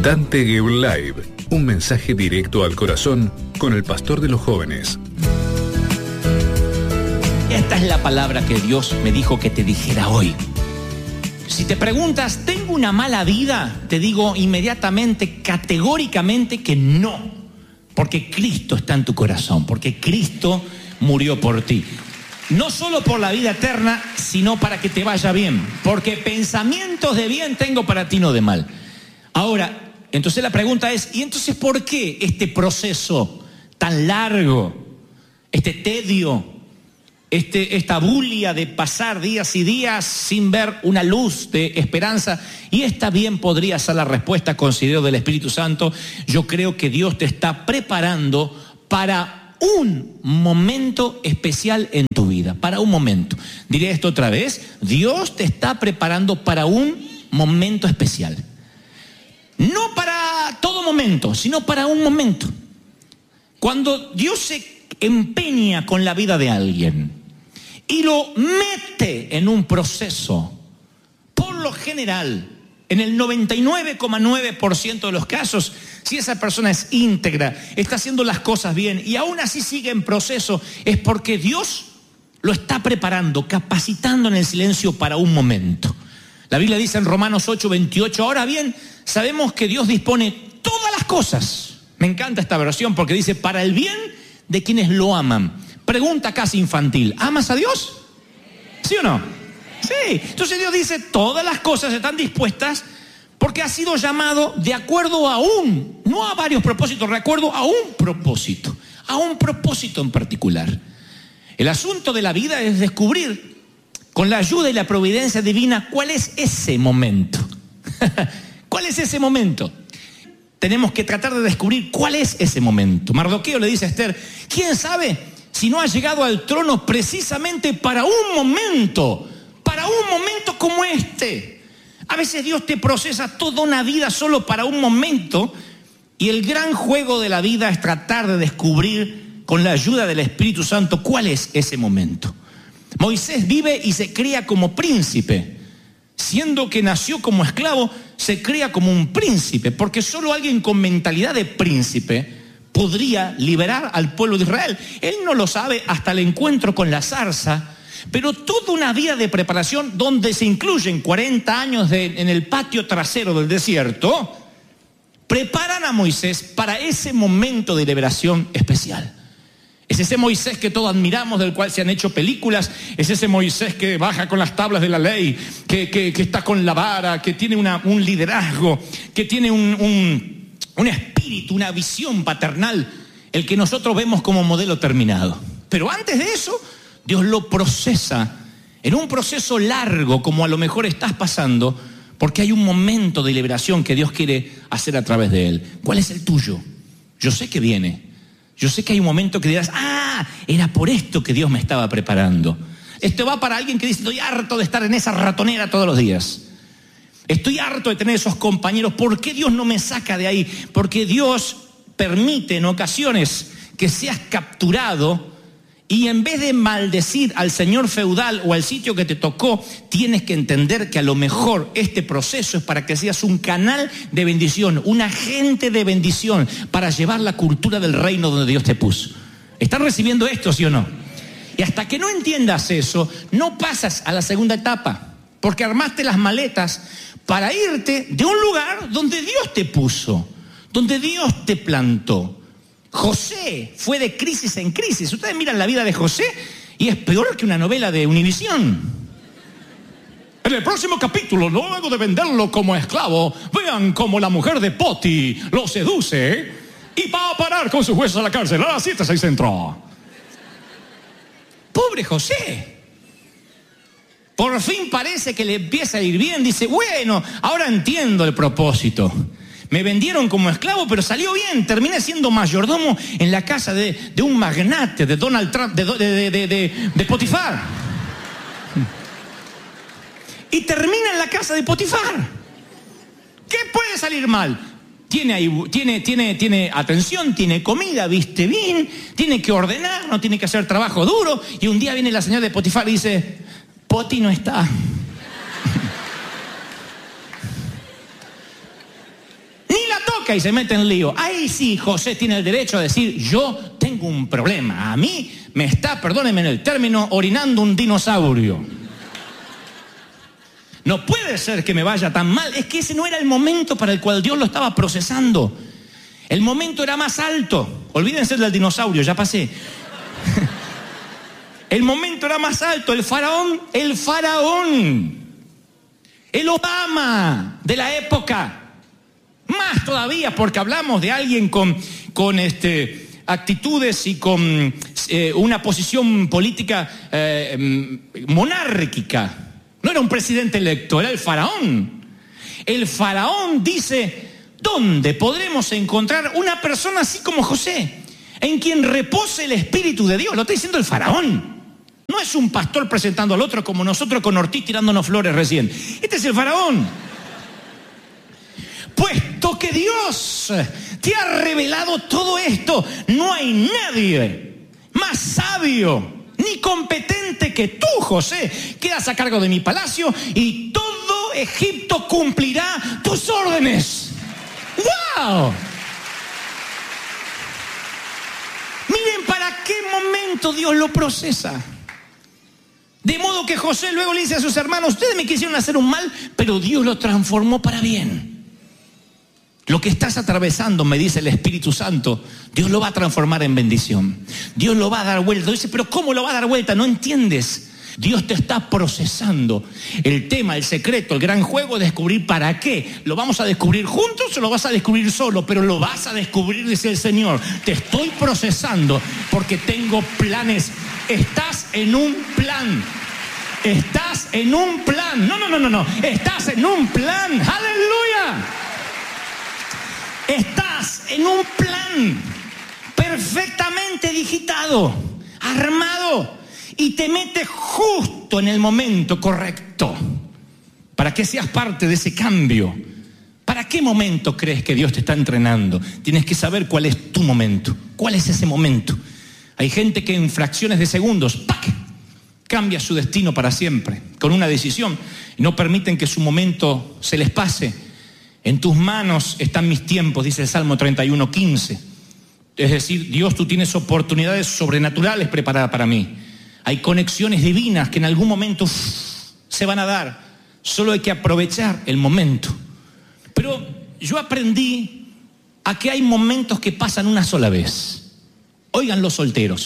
Dante Gebel Live, un mensaje directo al corazón con el pastor de los jóvenes. Esta es la palabra que Dios me dijo que te dijera hoy. Si te preguntas, ¿tengo una mala vida? Te digo inmediatamente, categóricamente que no. Porque Cristo está en tu corazón, porque Cristo murió por ti. No solo por la vida eterna, sino para que te vaya bien. Porque pensamientos de bien tengo para ti, no de mal. Ahora, entonces la pregunta es, ¿y entonces por qué este proceso tan largo, este tedio, esta bulia de pasar días y días sin ver una luz de esperanza? Y esta bien podría ser la respuesta, considero, del Espíritu Santo. Yo creo que Dios te está preparando para un momento especial en tu vida, para un momento. Diré esto otra vez, Dios te está preparando para un momento especial. No para todo momento, sino para un momento. Cuando Dios se empeña con la vida de alguien y lo mete en un proceso, por lo general, en el 99,9% de los casos, si esa persona es íntegra, está haciendo las cosas bien y aún así sigue en proceso, es porque Dios lo está preparando, capacitando en el silencio para un momento. La Biblia dice en Romanos 8:28, ahora bien, sabemos que Dios dispone todas las cosas. Me encanta esta versión porque dice, para el bien de quienes lo aman. Pregunta casi infantil, ¿amas a Dios? ¿Sí o no? Sí. Entonces Dios dice, todas las cosas están dispuestas porque ha sido llamado de acuerdo a no a varios propósitos, de acuerdo a un propósito en particular. El asunto de la vida es descubrir, con la ayuda y la providencia divina, ¿cuál es ese momento? ¿Cuál es ese momento? Tenemos que tratar de descubrir cuál es ese momento. Mardoqueo le dice a Esther, ¿quién sabe si no ha llegado al trono precisamente para un momento como este? A veces Dios te procesa toda una vida solo para un momento, y el gran juego de la vida es tratar de descubrir con la ayuda del Espíritu Santo cuál es ese momento. Moisés vive y se cría como príncipe. Siendo que nació como esclavo, se cría como un príncipe, porque solo alguien con mentalidad de príncipe podría liberar al pueblo de Israel. Él no lo sabe hasta el encuentro con la zarza, pero toda una vida de preparación donde se incluyen 40 años en el patio trasero del desierto, preparan a Moisés para ese momento de liberación especial. Es ese Moisés que todos admiramos, del cual se han hecho películas. Es ese Moisés que baja con las tablas de la ley, que está con la vara, que tiene un liderazgo, que tiene un espíritu, una visión paternal, el que nosotros vemos como modelo terminado. Pero antes de eso, Dios lo procesa en un proceso largo, como a lo mejor estás pasando, porque hay un momento de liberación que Dios quiere hacer a través de él. ¿Cuál es el tuyo? Yo sé que viene. Yo sé que hay un momento que dirás, era por esto que Dios me estaba preparando. Esto va para alguien que dice, estoy harto de estar en esa ratonera todos los días. Estoy harto de tener esos compañeros. ¿Por qué Dios no me saca de ahí? Porque Dios permite en ocasiones que seas capturado y en vez de maldecir al señor feudal o al sitio que te tocó, tienes que entender que a lo mejor este proceso es para que seas un canal de bendición, un agente de bendición para llevar la cultura del reino donde Dios te puso. ¿Están recibiendo esto, sí o no? Y hasta que no entiendas eso, no pasas a la segunda etapa, porque armaste las maletas para irte de un lugar donde Dios te puso, donde Dios te plantó. José fue de crisis en crisis. Ustedes miran la vida de José y es peor que una novela de Univisión. En el próximo capítulo, luego de venderlo como esclavo, vean cómo la mujer de Poti lo seduce y va a parar con sus huesos a la cárcel a las 7:06 centro. Pobre José. Por fin parece que le empieza a ir bien. Dice, bueno, ahora entiendo el propósito. Me vendieron como esclavo, pero salió bien. Terminé siendo mayordomo en la casa de un magnate, de Donald Trump, de Potifar. Y termina en la casa de Potifar. ¿Qué puede salir mal? Tiene atención, tiene comida, viste bien, tiene que ordenar, no tiene que hacer trabajo duro. Y un día viene la señora de Potifar y dice, Poti no está. Ni la equivoca y se mete en lío. Ahí sí José tiene el derecho a decir, yo tengo un problema. A mí me está, perdónenme en el término, orinando un dinosaurio. No puede ser que me vaya tan mal. Es que ese no era el momento para el cual Dios lo estaba procesando. El momento era más alto. Olvídense del dinosaurio, ya pasé. El momento era más alto. El faraón, el Obama de la época. Más todavía porque hablamos de alguien con actitudes y con una posición política monárquica. No era un presidente electo, era el faraón. El faraón dice, ¿dónde podremos encontrar una persona así como José? En quien repose el Espíritu de Dios. Lo está diciendo el faraón. No es un pastor presentando al otro como nosotros con Ortiz tirándonos flores recién. Este es el faraón. Puesto que Dios te ha revelado todo esto, no hay nadie más sabio ni competente que tú, José. Quedas a cargo de mi palacio y todo Egipto cumplirá tus órdenes. ¡Wow! Miren para qué momento Dios lo procesa. De modo que José luego le dice a sus hermanos, ustedes me quisieron hacer un mal, pero Dios lo transformó para bien. Lo que estás atravesando, me dice el Espíritu Santo, Dios lo va a transformar en bendición. Dios lo va a dar vuelta. Dice, pero ¿cómo lo va a dar vuelta? No entiendes. Dios te está procesando. El tema, el secreto, el gran juego es descubrir para qué. ¿Lo vamos a descubrir juntos o lo vas a descubrir solo? Pero lo vas a descubrir, dice el Señor. Te estoy procesando porque tengo planes. Estás en un plan. Estás en un plan. No. Estás en un plan. ¡Aleluya! Estás en un plan perfectamente digitado, armado, y te mete justo en el momento correcto para que seas parte de ese cambio. ¿Para qué momento crees que Dios te está entrenando? Tienes que saber cuál es tu momento. ¿Cuál es ese momento? Hay gente que en fracciones de segundos, ¡pac!, cambia su destino para siempre, con una decisión, y no permiten que su momento se les pase. En tus manos están mis tiempos, dice el Salmo 31:15. Es decir, Dios, tú tienes oportunidades sobrenaturales preparadas para mí. Hay conexiones divinas que en algún momento se van a dar. Solo hay que aprovechar el momento. Pero yo aprendí a que hay momentos que pasan una sola vez. Oigan los solteros.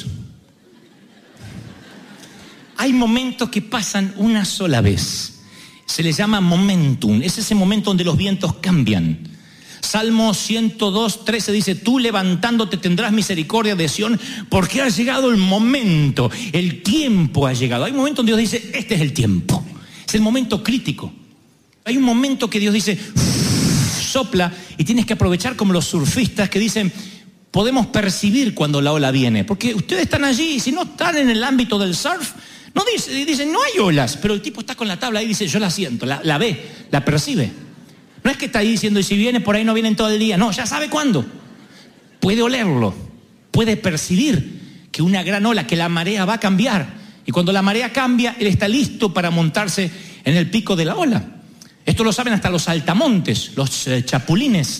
Hay momentos que pasan una sola vez. Se le llama momentum. Es ese momento donde los vientos cambian. Salmo 102:13 dice, tú levantándote tendrás misericordia de Sión, porque ha llegado el momento, el tiempo ha llegado. Hay un momento donde Dios dice, este es el tiempo. Es el momento crítico. Hay un momento que Dios dice, sopla, y tienes que aprovechar como los surfistas que dicen, podemos percibir cuando la ola viene, porque ustedes están allí y si no están en el ámbito del surf, no dicen, no hay olas, pero el tipo está con la tabla ahí y dice, yo la siento, la ve, la percibe. No es que está ahí diciendo, y si viene por ahí no vienen todo el día. No, ya sabe cuándo. Puede olerlo, puede percibir que una gran ola, que la marea va a cambiar. Y cuando la marea cambia, él está listo para montarse en el pico de la ola. Esto lo saben hasta los saltamontes, los chapulines.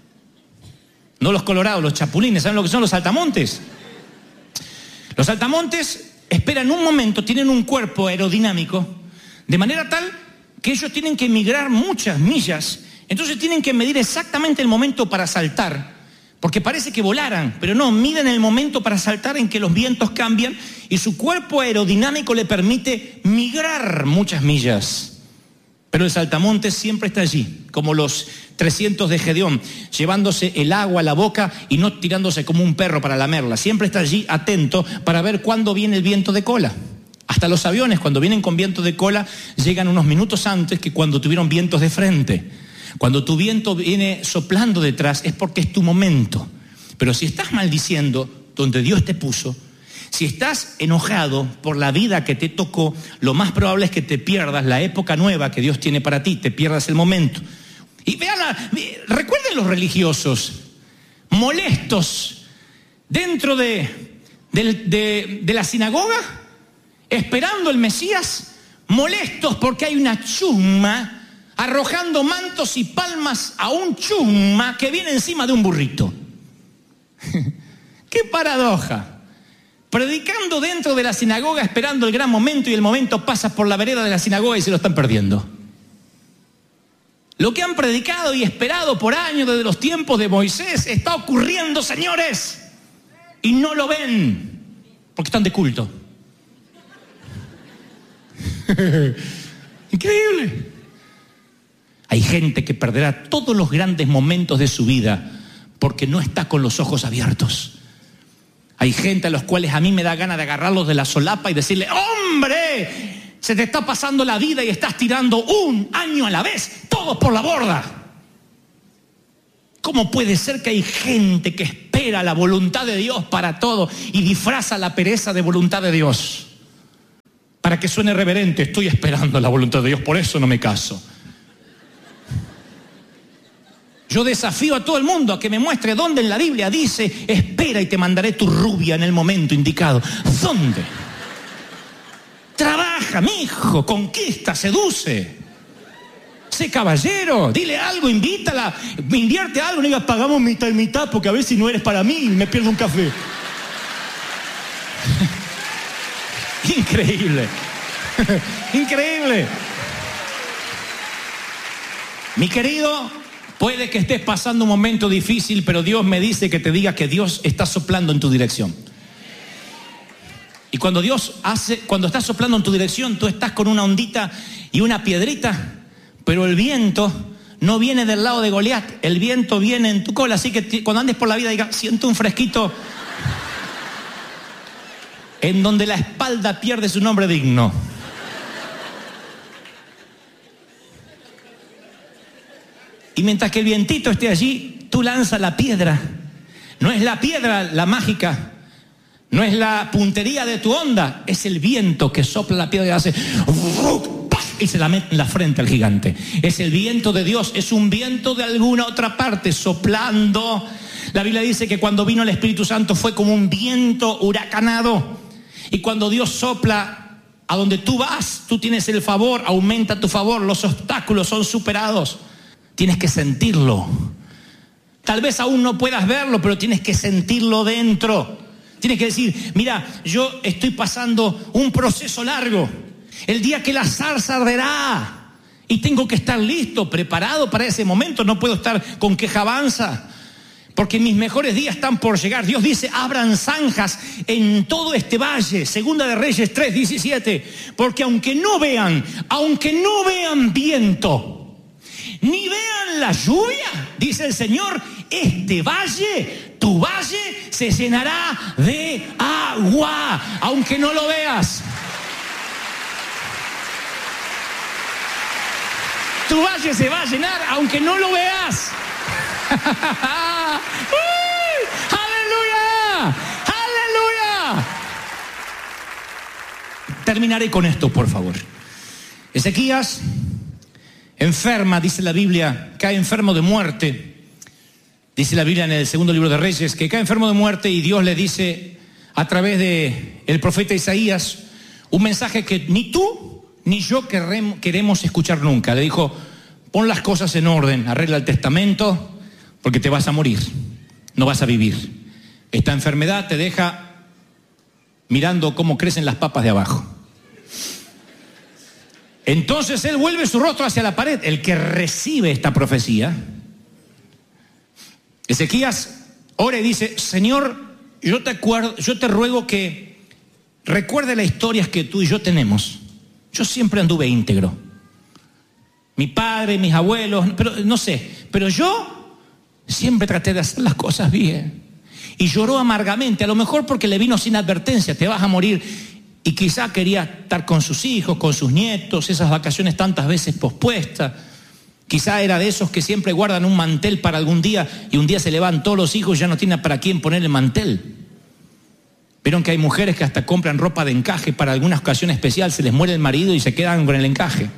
No los colorados, los chapulines. ¿Saben lo que son los saltamontes? Los saltamontes esperan un momento, tienen un cuerpo aerodinámico, de manera tal que ellos tienen que migrar muchas millas. Entonces tienen que medir exactamente el momento para saltar, porque parece que volaran, pero no, miden el momento para saltar en que los vientos cambian y su cuerpo aerodinámico le permite migrar muchas millas. Pero el saltamontes siempre está allí, como los 300 de Gedeón, llevándose el agua a la boca y no tirándose como un perro para lamerla. Siempre está allí atento para ver cuándo viene el viento de cola. Hasta los aviones, cuando vienen con viento de cola, llegan unos minutos antes que cuando tuvieron vientos de frente. Cuando tu viento viene soplando detrás es porque es tu momento. Pero si estás maldiciendo donde Dios te puso, si estás enojado por la vida que te tocó, lo más probable es que te pierdas la época nueva que Dios tiene para ti, te pierdas el momento. Y vean, recuerden los religiosos molestos dentro de la sinagoga, esperando el Mesías, molestos porque hay una chusma arrojando mantos y palmas a un chusma que viene encima de un burrito. ¡Qué paradoja! Predicando dentro de la sinagoga, esperando el gran momento, y el momento pasa por la vereda de la sinagoga y se lo están perdiendo. Lo que han predicado y esperado por años desde los tiempos de Moisés está ocurriendo, señores, y no lo ven porque están de culto. Increíble. Hay gente que perderá todos los grandes momentos de su vida porque no está con los ojos abiertos. Hay gente a los cuales a mí me da ganas de agarrarlos de la solapa y decirle: ¡hombre! Se te está pasando la vida y estás tirando un año a la vez, todos por la borda. ¿Cómo puede ser que hay gente que espera la voluntad de Dios para todo y disfraza la pereza de voluntad de Dios? Para que suene reverente: estoy esperando la voluntad de Dios, por eso no me caso. Yo desafío a todo el mundo a que me muestre dónde en la Biblia dice: espera y te mandaré tu rubia en el momento indicado. ¿Dónde? Trabaja, mijo, conquista, seduce. Sé caballero, dile algo, invítala, invierte algo, no digas pagamos mitad y mitad porque a ver si no eres para mí y me pierdo un café. Increíble. Increíble. Mi querido, puede que estés pasando un momento difícil, pero Dios me dice que te diga que Dios está soplando en tu dirección. Y cuando cuando está soplando en tu dirección, tú estás con una ondita y una piedrita, pero el viento no viene del lado de Goliat, el viento viene en tu cola. Así que cuando andes por la vida, diga: siento un fresquito en donde la espalda pierde su nombre digno. Y mientras que el vientito esté allí, tú lanzas la piedra. No es la piedra la mágica, no es la puntería de tu onda, es el viento que sopla la piedra y hace y se la mete en la frente al gigante. Es el viento de Dios, es un viento de alguna otra parte soplando. La Biblia dice que cuando vino el Espíritu Santo fue como un viento huracanado. Y cuando Dios sopla a donde tú vas, tú tienes el favor, aumenta tu favor, los obstáculos son superados. Tienes que sentirlo. Tal vez aún no puedas verlo, pero tienes que sentirlo dentro. Tienes que decir: mira, yo estoy pasando un proceso largo. El día que la zarza arderá y tengo que estar listo, preparado para ese momento. No puedo estar con quejabanza, porque mis mejores días están por llegar. Dios dice: abran zanjas en todo este valle. Segunda de Reyes 3:17. Porque aunque no vean viento, ni vean la lluvia, dice el Señor, este valle, tu valle, se llenará de agua, aunque no lo veas. Tu valle se va a llenar, aunque no lo veas. ¡Aleluya! ¡Aleluya! Terminaré con esto, por favor. Ezequías enferma, dice la Biblia, cae enfermo de muerte. Dice la Biblia en el segundo libro de Reyes que cae enfermo de muerte y Dios le dice a través de el profeta Isaías un mensaje que ni tú ni yo queremos escuchar nunca. Le dijo: pon las cosas en orden, arregla el testamento, porque te vas a morir, no vas a vivir. Esta enfermedad te deja mirando cómo crecen las papas de abajo. Entonces él vuelve su rostro hacia la pared. El que recibe esta profecía, Ezequías ora y dice: Señor, yo te ruego que recuerde las historias que tú y yo tenemos. Yo siempre anduve íntegro. Mi padre, mis abuelos, pero no sé, pero yo siempre traté de hacer las cosas bien. Y lloró amargamente, a lo mejor porque le vino sin advertencia: te vas a morir. Y quizá quería estar con sus hijos, con sus nietos, esas vacaciones tantas veces pospuestas. Quizá era de esos que siempre guardan un mantel para algún día y un día se le van todos los hijos y ya no tienen para quién poner el mantel. Vieron que hay mujeres que hasta compran ropa de encaje para alguna ocasión especial, se les muere el marido y se quedan con el encaje.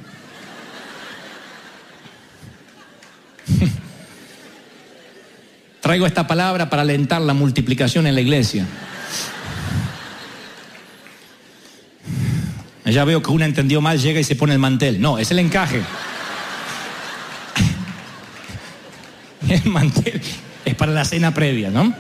Traigo esta palabra para alentar la multiplicación en la iglesia. Ya veo que una entendió mal, llega y se pone el mantel. No, es el encaje. El mantel es para la cena previa, ¿no?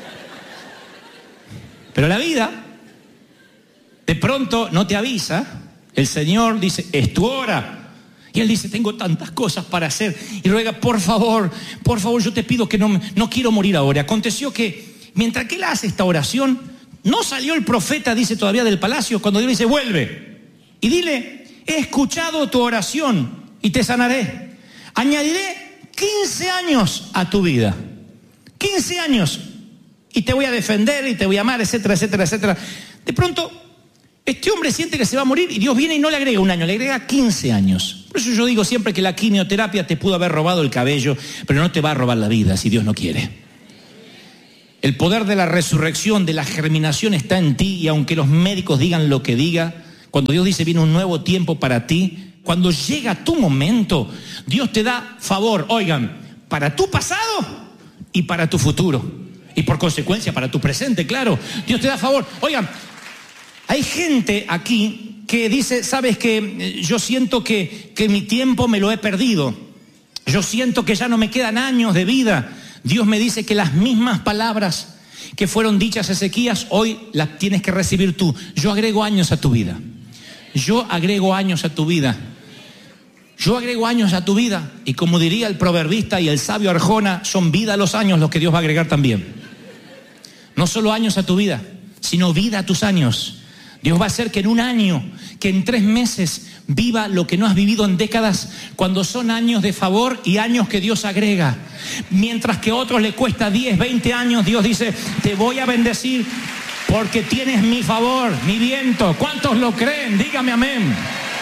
Pero la vida, de pronto, no te avisa. El Señor dice, es tu hora. Y Él dice, tengo tantas cosas para hacer. Y ruega, por favor, yo te pido que no quiero morir ahora. Aconteció que, mientras que Él hace esta oración, no salió el profeta, dice todavía, del palacio, cuando Dios dice, vuelve. Y dile, he escuchado tu oración y te sanaré. Añadiré 15 años a tu vida. 15 años. Y te voy a defender y te voy a amar, etcétera, etcétera, etcétera. De pronto, este hombre siente que se va a morir y Dios viene y no le agrega un año, le agrega 15 años. Por eso yo digo siempre que la quimioterapia te pudo haber robado el cabello, pero no te va a robar la vida si Dios no quiere. El poder de la resurrección, de la germinación está en ti, y aunque los médicos digan lo que digan, cuando Dios dice viene un nuevo tiempo para ti, cuando llega tu momento, Dios te da favor, oigan, para tu pasado y para tu futuro. Y por consecuencia para tu presente, claro. Dios te da favor. Oigan, hay gente aquí que dice, sabes que yo siento que mi tiempo me lo he perdido. Yo siento que ya no me quedan años de vida. Dios me dice que las mismas palabras que fueron dichas a Ezequías, hoy las tienes que recibir tú. Yo agrego años a tu vida. Yo agrego años a tu vida. Yo agrego años a tu vida. Y como diría el proverbista y el sabio Arjona, son vida los años los que Dios va a agregar también. No solo años a tu vida, sino vida a tus años. Dios va a hacer que en un año, que en 3 meses viva lo que no has vivido en décadas, cuando son años de favor y años que Dios agrega. Mientras que a otros le cuesta 10, 20 años, Dios dice, te voy a bendecir porque tienes mi favor, mi viento. ¿Cuántos lo creen? Dígame amén.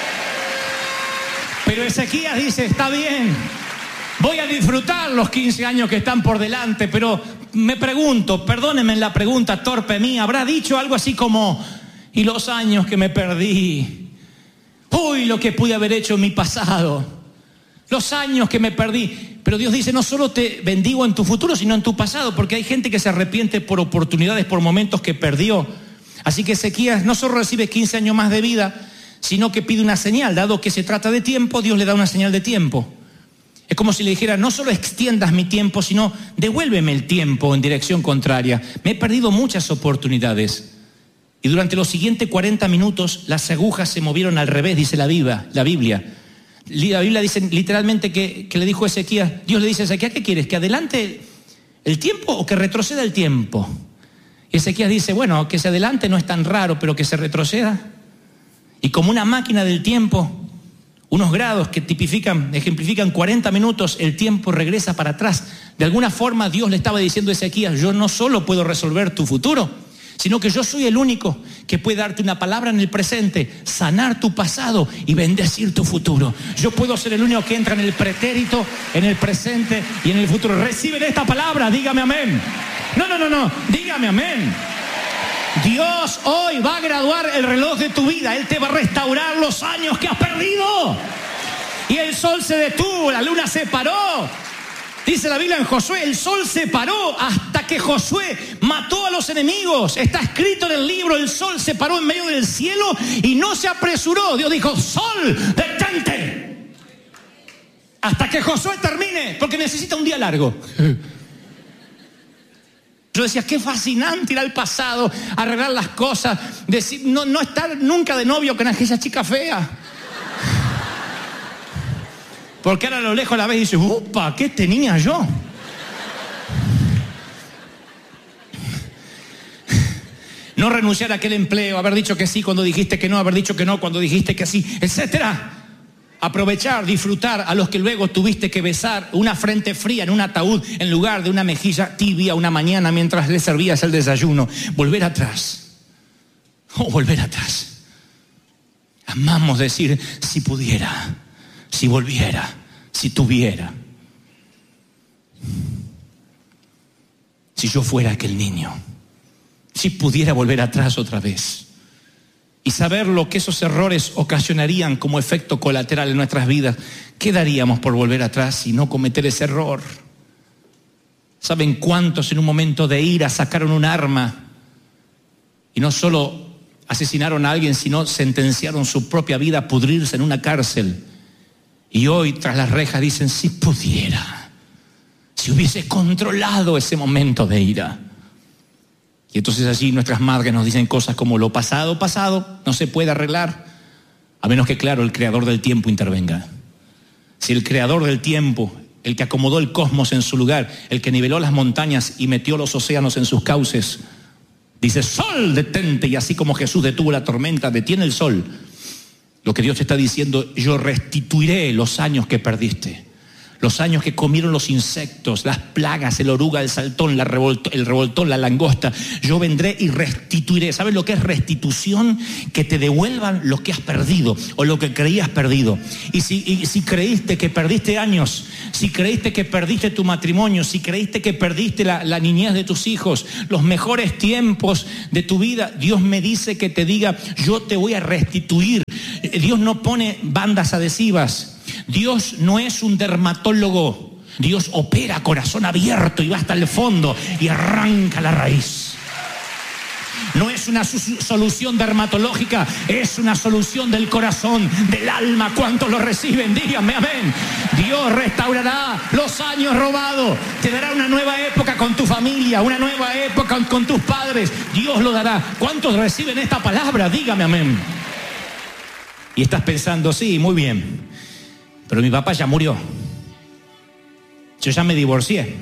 Pero Ezequías dice, está bien, voy a disfrutar los 15 años que están por delante, pero me pregunto, perdónenme la pregunta torpe mía, habrá dicho algo así como, y los años que me perdí, uy, lo que pude haber hecho en mi pasado, los años que me perdí. Pero Dios dice, no solo te bendigo en tu futuro, sino en tu pasado, porque hay gente que se arrepiente por oportunidades, por momentos que perdió. Así que Ezequías no solo recibe 15 años más de vida, sino que pide una señal. Dado que se trata de tiempo, Dios le da una señal de tiempo. Es como si le dijera, no solo extiendas mi tiempo, sino devuélveme el tiempo en dirección contraria. Me he perdido muchas oportunidades. Y durante los siguientes 40 minutos, las agujas se movieron al revés, dice la Biblia. La Biblia dice literalmente que le dijo a Ezequías, Dios le dice a Ezequías, ¿qué quieres? ¿Que adelante el tiempo o que retroceda el tiempo? Y Ezequías dice, bueno, que se adelante no es tan raro, pero que se retroceda. Y como una máquina del tiempo, unos grados que ejemplifican 40 minutos, el tiempo regresa para atrás. De alguna forma Dios le estaba diciendo a Ezequías, yo no solo puedo resolver tu futuro, sino que yo soy el único que puede darte una palabra en el presente, sanar tu pasado y bendecir tu futuro. Yo puedo ser el único que entra en el pretérito, en el presente y en el futuro. Reciben esta palabra, dígame amén. No, dígame amén. Dios hoy va a graduar el reloj de tu vida. Él te va a restaurar los años que has perdido. Y el sol se detuvo, la luna se paró. Dice la Biblia en Josué, el sol se paró hasta que Josué mató a los enemigos. Está escrito en el libro, el sol se paró en medio del cielo y no se apresuró. Dios dijo, sol, detente. Hasta que Josué termine, porque necesita un día largo. Yo decía, qué fascinante ir al pasado, arreglar las cosas, decir, no estar nunca de novio con aquella chica fea. Porque ahora a lo lejos la ves y dices, upa, ¿qué tenía yo? No renunciar a aquel empleo, haber dicho que sí cuando dijiste que no, haber dicho que no cuando dijiste que sí, etcétera. Aprovechar, disfrutar a los que luego tuviste que besar una frente fría en un ataúd en lugar de una mejilla tibia una mañana mientras le servías el desayuno. Volver atrás. Volver atrás. Amamos decir, si pudiera, si volviera, si tuviera. Si yo fuera aquel niño. Si pudiera volver atrás otra vez. Y saber lo que esos errores ocasionarían como efecto colateral en nuestras vidas. ¿Qué daríamos por volver atrás y no cometer ese error? ¿Saben cuántos en un momento de ira sacaron un arma y no solo asesinaron a alguien, sino sentenciaron su propia vida a pudrirse en una cárcel? Y hoy tras las rejas dicen, si pudiera, si hubiese controlado ese momento de ira. Y entonces allí nuestras madres nos dicen cosas como: lo pasado, pasado, no se puede arreglar, a menos que, claro, el creador del tiempo intervenga. Si el creador del tiempo, el que acomodó el cosmos en su lugar, el que niveló las montañas y metió los océanos en sus cauces, dice: sol, detente, y así como Jesús detuvo la tormenta, detiene el sol. Lo que Dios te está diciendo: yo restituiré los años que perdiste, los años que comieron los insectos, las plagas, el oruga, el saltón, el revoltón, la langosta. Yo vendré y restituiré. ¿Sabes lo que es restitución? Que te devuelvan lo que has perdido o lo que creías perdido. Y si creíste que perdiste años, si creíste que perdiste tu matrimonio, si creíste que perdiste la niñez de tus hijos, los mejores tiempos de tu vida, Dios me dice que te diga: yo te voy a restituir. Dios no pone bandas adhesivas. Dios no es un dermatólogo. Dios opera a corazón abierto y va hasta el fondo y arranca la raíz. No es una solución dermatológica, es una solución del corazón, del alma. ¿Cuántos lo reciben? Díganme amén. Dios restaurará los años robados. Te dará una nueva época con tu familia, una nueva época con tus padres. Dios lo dará. ¿Cuántos reciben esta palabra? Dígame amén. Y estás pensando: sí, muy bien, pero mi papá ya murió. Yo ya me divorcié.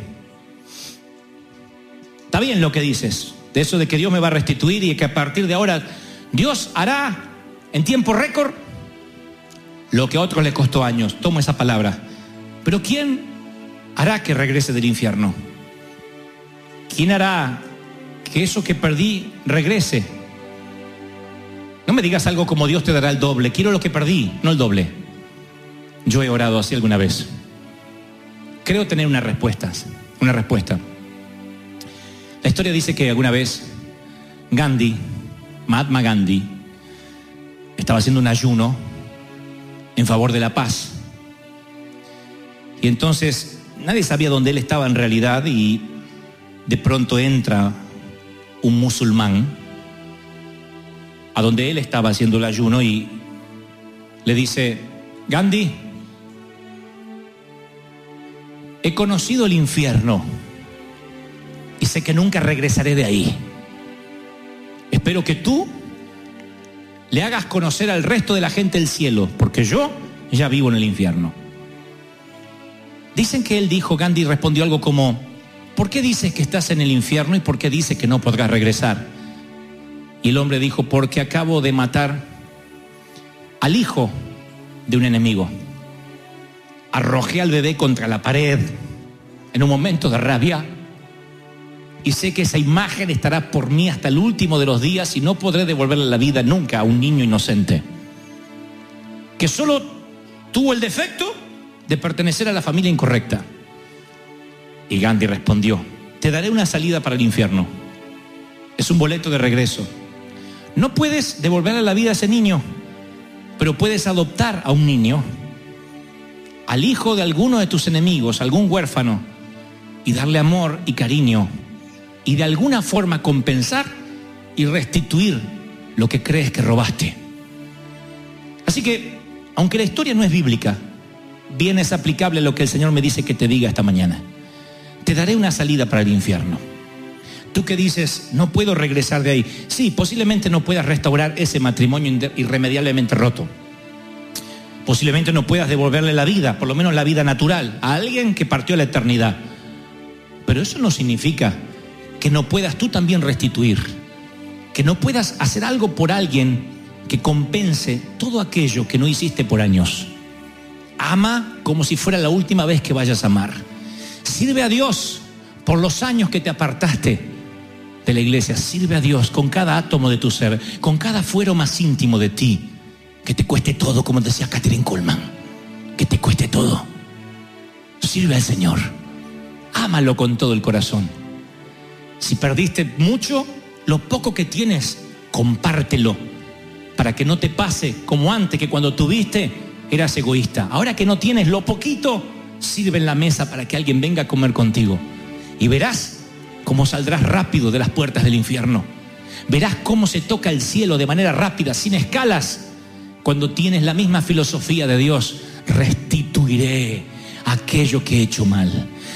Está bien lo que dices, de eso de que Dios me va a restituir y que a partir de ahora Dios hará en tiempo récord lo que a otros les costó años. Tomo esa palabra. Pero ¿quién hará que regrese del infierno? ¿Quién hará que eso que perdí regrese? No me digas algo como: Dios te dará el doble. Quiero lo que perdí, no el doble. Yo he orado así alguna vez. Creo tener una respuesta. La historia dice que alguna vez Mahatma Gandhi, estaba haciendo un ayuno en favor de la paz. Y entonces nadie sabía dónde él estaba en realidad, y de pronto entra un musulmán a donde él estaba haciendo el ayuno y le dice: Gandhi, he conocido el infierno y sé que nunca regresaré de ahí. Espero que tú le hagas conocer al resto de la gente el cielo, porque yo ya vivo en el infierno. Dicen que él dijo, Gandhi respondió algo como: ¿por qué dices que estás en el infierno y por qué dices que no podrás regresar? Y el hombre dijo: porque acabo de matar al hijo de un enemigo. Arrojé al bebé contra la pared en un momento de rabia y sé que esa imagen estará por mí hasta el último de los días y no podré devolverle la vida nunca a un niño inocente que solo tuvo el defecto de pertenecer a la familia incorrecta. Y Gandhi respondió: te daré una salida para el infierno. Es un boleto de regreso. No puedes devolverle la vida a ese niño, pero puedes adoptar a un niño, al hijo de alguno de tus enemigos, algún huérfano, y darle amor y cariño, y de alguna forma compensar y restituir lo que crees que robaste. Así que, aunque la historia no es bíblica, bien es aplicable a lo que el Señor me dice que te diga esta mañana. Te daré una salida para el infierno. Tú que dices: no puedo regresar de ahí. Sí, posiblemente no puedas restaurar ese matrimonio irremediablemente roto. Posiblemente no puedas devolverle la vida, por lo menos la vida natural, a alguien que partió a la eternidad. Pero eso no significa que no puedas tú también restituir, que no puedas hacer algo por alguien que compense todo aquello que no hiciste por años. Ama como si fuera la última vez que vayas a amar. Sirve a Dios por los años que te apartaste de la iglesia. Sirve a Dios con cada átomo de tu ser, con cada fuero más íntimo de ti. Que te cueste todo, como decía Kathryn Kuhlman. Que te cueste todo. Sirve al Señor. Ámalo con todo el corazón. Si perdiste mucho, lo poco que tienes, compártelo, para que no te pase como antes, que cuando tuviste eras egoísta. Ahora que no tienes lo poquito, sirve en la mesa para que alguien venga a comer contigo. Y verás cómo saldrás rápido de las puertas del infierno. Verás cómo se toca el cielo de manera rápida, sin escalas, cuando tienes la misma filosofía de Dios. Restituiré aquello que he hecho mal.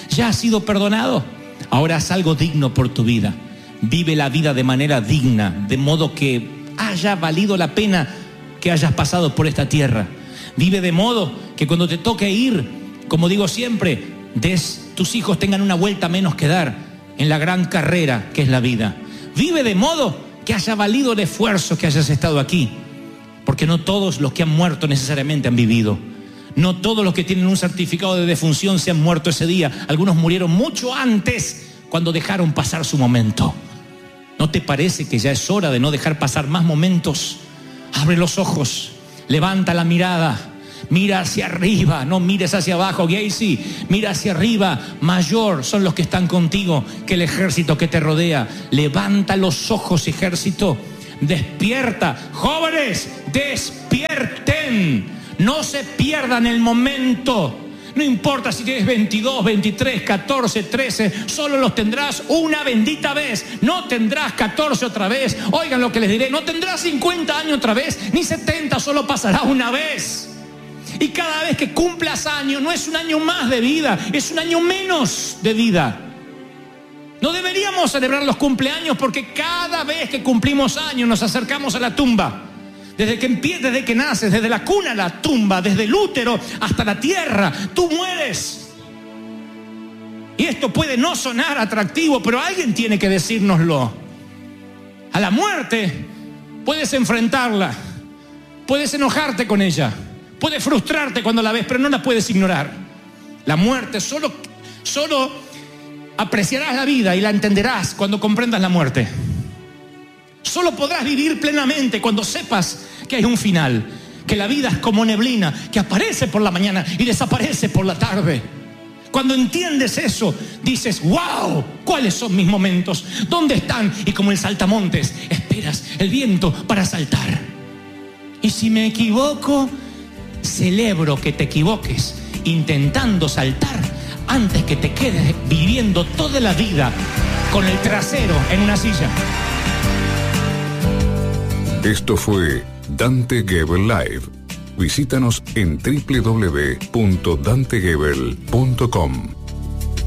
Ya has sido perdonado. Ahora haz algo digno por tu vida. Vive la vida de manera digna, de modo que haya valido la pena que hayas pasado por esta tierra. Vive de modo que cuando te toque ir, como digo siempre, tus hijos tengan una vuelta menos que dar en la gran carrera que es la vida. Vive de modo que haya valido el esfuerzo que hayas estado aquí, porque no todos los que han muerto necesariamente han vivido. No todos los que tienen un certificado de defunción se han muerto ese día. Algunos murieron mucho antes, cuando dejaron pasar su momento. ¿No te parece que ya es hora de no dejar pasar más momentos? Abre los ojos, levanta la mirada, mira hacia arriba, no mires hacia abajo, Gacy, mira hacia arriba. Mayor son los que están contigo que el ejército que te rodea. Levanta los ojos, ejército, despierta. Jóvenes, despierten, no se pierdan el momento. No importa si tienes 22, 23, 14, 13, solo los tendrás una bendita vez. No tendrás 14 otra vez. Oigan lo que les diré, no tendrás 50 años otra vez, ni 70, solo pasará una vez. Y cada vez que cumplas años, no es un año más de vida, es un año menos de vida. No deberíamos celebrar los cumpleaños porque cada vez que cumplimos años nos acercamos a la tumba. Desde que naces, desde la cuna a la tumba, desde el útero hasta la tierra, tú mueres. Y esto puede no sonar atractivo, pero alguien tiene que decírnoslo. A la muerte puedes enfrentarla, puedes enojarte con ella, puedes frustrarte cuando la ves, pero no la puedes ignorar. La muerte, solo apreciarás la vida y la entenderás cuando comprendas la muerte. Solo podrás vivir plenamente cuando sepas que hay un final, que la vida es como neblina, que aparece por la mañana y desaparece por la tarde. Cuando entiendes eso, dices, wow, ¿cuáles son mis momentos? ¿Dónde están? Y como el saltamontes, esperas el viento para saltar. Y si me equivoco, celebro que te equivoques intentando saltar antes que te quedes viviendo toda la vida con el trasero en una silla. Esto fue Dante Gebel Live. Visítanos en www.dantegebel.com.